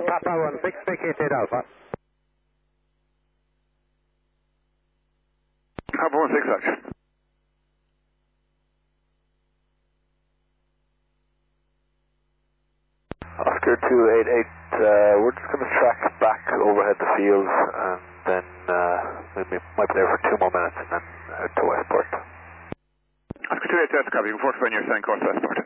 Papa 16, vacated Alpha. Papa 16, action. Oscar 288, we're just going to track back overhead the field and then we might be there for 2 more minutes and then out to Westport. Oscar 288, copy. Report for near San Course Westport.